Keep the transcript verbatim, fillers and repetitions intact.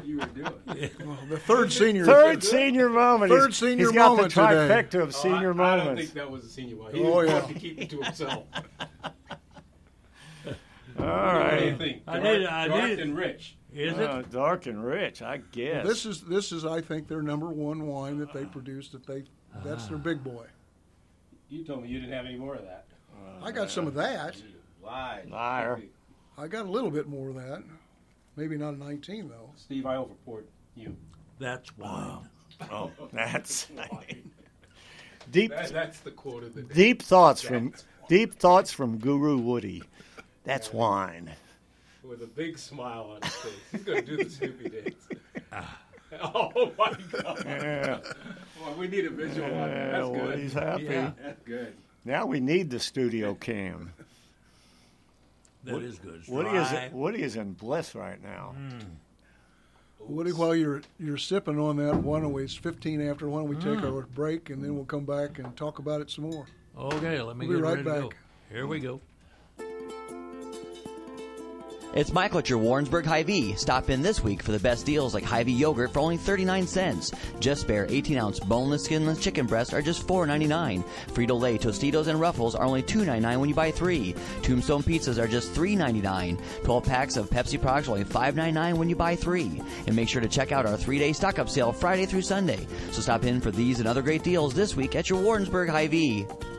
what you were doing. Well, the third senior. Third senior moment. Third he's, senior he's got moment the trifecta today. of senior oh, I, moments. I don't think that was a senior moment. He Oh, was yeah. supposed to keep it to himself. All What do right. you think? I Dark, need- I dark need- and rich. Is Uh, it? dark and rich, I guess. This is this is I think their number one wine that they produce. That they that's their big boy. You told me you didn't have any more of that. I got some of that. Lied. Liar. I got a little bit more of that. Maybe not a nineteen though. Steve, I overpoured you. That's wine. Oh, that's deep. That, that's the quote of the day. Deep thoughts from deep thoughts from Guru Woody. That's wine. With a big smile on his face. He's going to do the Snoopy dance. Oh, my God. Yeah. Well, we need a visual on that. Yeah, That's good. Woody's happy. Yeah. That's good. Now we need the studio cam. That is good. It's Woody is dry. Woody is in bliss right now. Woody, while you're you're sipping on that, why don't we? It's fifteen after. Why don't we take our break and then we'll come back and talk about it some more. Okay, let me We'll be get right ready to go. back. Here we go. It's Michael at your Warrensburg Hy-Vee. Stop in this week for the best deals like Hy-Vee yogurt for only thirty-nine cents. Just Bare eighteen ounce boneless, skinless chicken breasts are just four ninety-nine. Frito-Lay Tostitos and Ruffles are only two ninety-nine when you buy three. Tombstone pizzas are just three ninety-nine. twelve packs of Pepsi products are only five ninety-nine when you buy three. And make sure to check out our three-day stock-up sale Friday through Sunday. So stop in for these and other great deals this week at your Warrensburg Hy-Vee.